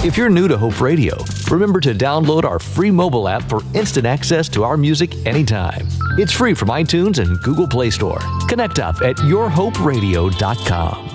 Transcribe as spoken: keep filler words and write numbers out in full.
If you're new to Hope Radio, remember to download our free mobile app for instant access to our music anytime. It's free from iTunes and Google Play Store. Connect up at your hope radio dot com.